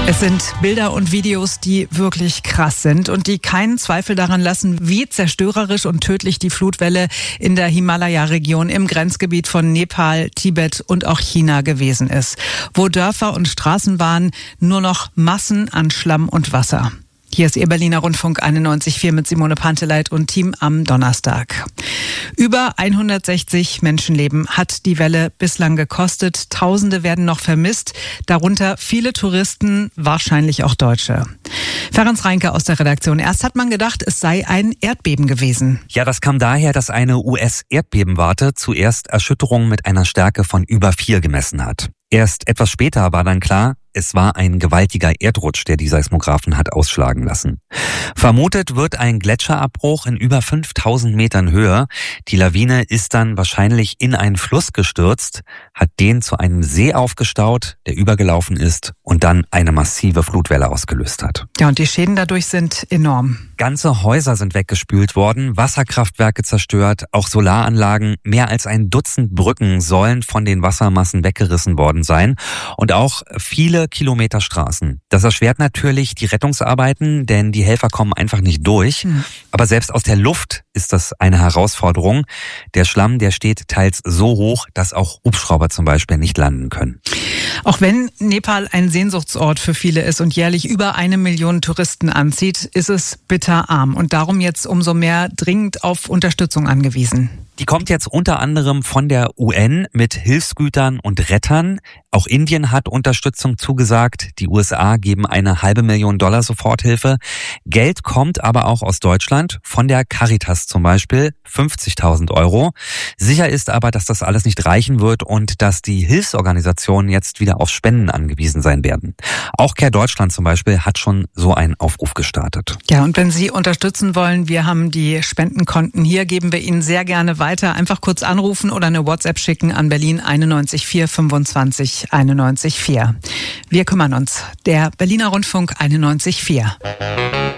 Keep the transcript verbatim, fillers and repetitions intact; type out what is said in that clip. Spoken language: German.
Es sind Bilder und Videos, die wirklich krass sind und die keinen Zweifel daran lassen, wie zerstörerisch und tödlich die Flutwelle in der Himalaya-Region im Grenzgebiet von Nepal, Tibet und auch China gewesen ist, wo Dörfer und Straßen waren, nur noch Massen an Schlamm und Wasser. Hier ist Ihr Berliner Rundfunk einundneunzig Komma vier mit Simone Panteleit und Team am Donnerstag. Über hundertsechzig Menschenleben hat die Welle bislang gekostet. Tausende werden noch vermisst, darunter viele Touristen, wahrscheinlich auch Deutsche. Ferenc Reinke aus der Redaktion. Erst hat man gedacht, es sei ein Erdbeben gewesen. Ja, das kam daher, dass eine U S-Erdbebenwarte zuerst Erschütterungen mit einer Stärke von über vier gemessen hat. Erst etwas später war dann klar, es war ein gewaltiger Erdrutsch, der die Seismographen hat ausschlagen lassen. Vermutet wird ein Gletscherabbruch in über fünftausend Metern Höhe. Die Lawine ist dann wahrscheinlich in einen Fluss gestürzt, hat den zu einem See aufgestaut, der übergelaufen ist und dann eine massive Flutwelle ausgelöst hat. Ja, und die Schäden dadurch sind enorm. Ganze Häuser sind weggespült worden, Wasserkraftwerke zerstört, auch Solaranlagen. Mehr als ein Dutzend Brücken sollen von den Wassermassen weggerissen worden sein und auch viele Kilometer Straßen. Das erschwert natürlich die Rettungsarbeiten, denn die Helfer kommen einfach nicht durch. Mhm. Aber selbst aus der Luft ist das eine Herausforderung. Der Schlamm, der steht teils so hoch, dass auch Hubschrauber zum Beispiel nicht landen können. Auch wenn Nepal ein Sehnsuchtsort für viele ist und jährlich über eine Million Touristen anzieht, ist es bitterarm und darum jetzt umso mehr dringend auf Unterstützung angewiesen. Die kommt jetzt unter anderem von der U N mit Hilfsgütern und Rettern. Auch Indien hat Unterstützung zugesagt. Die U S A geben eine halbe Million Dollar Soforthilfe. Geld kommt aber auch aus Deutschland, von der Caritas zum Beispiel, fünfzigtausend Euro. Sicher ist aber, dass das alles nicht reichen wird und dass die Hilfsorganisationen jetzt wieder auf Spenden angewiesen sein werden. Auch Care Deutschland zum Beispiel hat schon so einen Aufruf gestartet. Ja, und wenn Sie unterstützen wollen, wir haben die Spendenkonten hier, geben wir Ihnen sehr gerne weiter. Einfach kurz anrufen oder eine WhatsApp schicken an Berlin einundneunzig vier fünfundzwanzig einundneunzig vier. Wir kümmern uns. Der Berliner Rundfunk einundneunzig Komma vier.